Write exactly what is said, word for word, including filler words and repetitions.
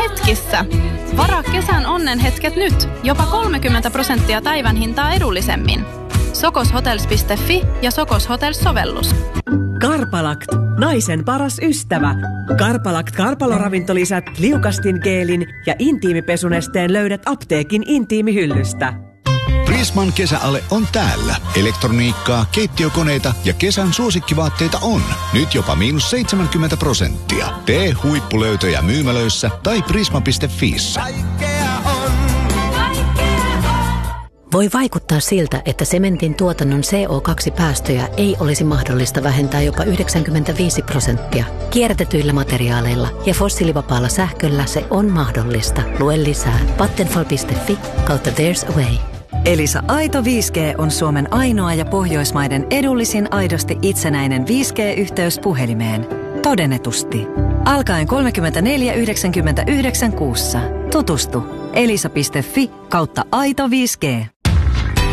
hetkissä. Varaa kesän onnenhetket nyt, jopa kolmekymmentä prosenttia päivän hintaa edullisemmin. sokoshotels piste fi ja Sokos Hotels-sovellus. Karpalakt, naisen paras ystävä. Karpalakt karpaloravintolisät, liukastingeelin ja intiimipesunesteen löydät apteekin intiimihyllystä. Prisman kesäale on täällä. Elektroniikkaa, keittiökoneita ja kesän suosikkivaatteita on. Nyt jopa miinus seitsemänkymmentä prosenttia. Tee huippulöytöjä myymälöissä tai prisma piste fiissä. Voi vaikuttaa siltä, että sementin tuotannon C O kaksi päästöjä ei olisi mahdollista vähentää jopa yhdeksänkymmentäviisi prosenttia. Kierrätetyillä materiaaleilla ja fossiilivapaalla sähköllä se on mahdollista. Lue lisää vattenfall piste fi kautta there's a way. Elisa Aito viisi G on Suomen ainoa ja Pohjoismaiden edullisin aidosti itsenäinen viisi G-yhteys puhelimeen. Todennetusti. Alkaen kolmekymmentäneljä yhdeksänkymmentäyhdeksän kuussa. Tutustu elisa piste fi kautta aito viisi G.